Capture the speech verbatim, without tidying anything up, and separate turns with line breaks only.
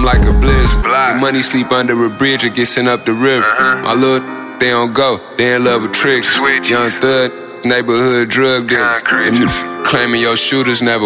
come like a blizzard. Your money sleep under a bridge or get sent up the river. Uh-huh. My little they don't go, they in love with tricks. Young thug, neighborhood drug dealers. Claiming your shooters never